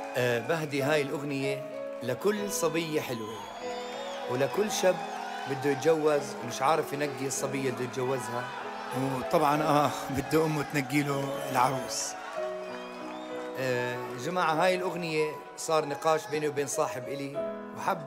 بهدي هاي الأغنية لكل صبية حلوة، ولكل شاب بده يتجوز ومش عارف ينقي الصبية بده يتجوزها. وطبعا بده امه تنقي له العروس. جماعة، هاي الأغنية صار نقاش بيني وبين صاحب إلي، وحب